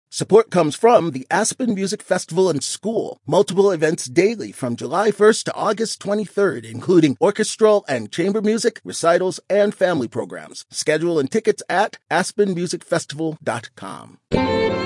Support comes from the Aspen Music Festival and School. Multiple events daily from July 1st to August 23rd, including orchestral and chamber music, recitals, and family programs. Schedule and tickets at aspenmusicfestival.com.